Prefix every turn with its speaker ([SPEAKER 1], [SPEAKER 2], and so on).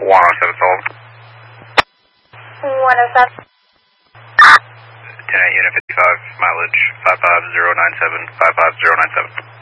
[SPEAKER 1] 107 Solid.
[SPEAKER 2] 107.
[SPEAKER 1] 10 Unit 55, mileage 55097, 55097.